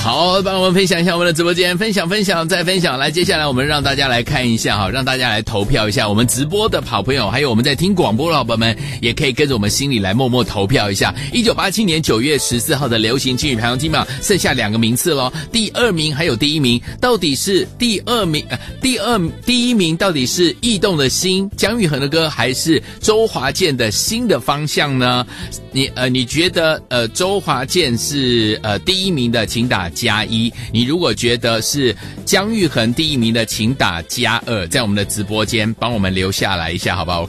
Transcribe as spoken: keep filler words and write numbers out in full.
好，帮我们分享一下我们的直播间，分享分享再分享。来，接下来我们让大家来看一下哈，让大家来投票一下。我们直播的好朋友，还有我们在听广播的老板们，也可以跟着我们心里来默默投票一下。一九八七年九月十四号的流行金曲排行金榜，剩下两个名次咯，第二名还有第一名，到底是第二名、呃、第二第一名到底是异动的心姜育恒的歌，还是周华健的新的方向呢？你呃，你觉得呃周华健是呃第一名的，请打加一；你如果觉得是姜育恒第一名的，请打加二。在我们的直播间帮我们留下来一下，好不好？我看。